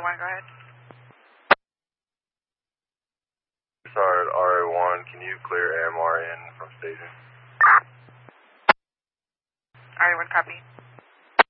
RA1, go ahead. Sorry, RA1, can you clear MRN from station? RA1, copy.